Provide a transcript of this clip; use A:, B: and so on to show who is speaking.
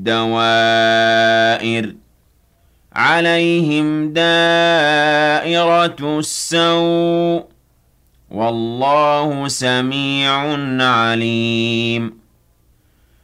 A: الدَّوَائِرِ عَلَيْهِمْ دَائِرَةُ السَّوْءِ ۗ وَاللَّهُ سَمِيعٌ عَلِيمٌ